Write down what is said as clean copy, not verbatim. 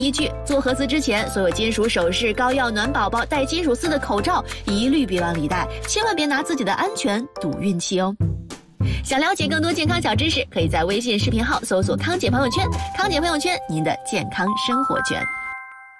依据：做核磁之前，所有金属首饰、膏药、暖宝宝、带金属丝的口罩，一律别往里带，千万别拿自己的安全赌运气哦。想了解更多健康小知识，可以在微信视频号搜索“康姐朋友圈”，康姐朋友圈，您的健康生活圈。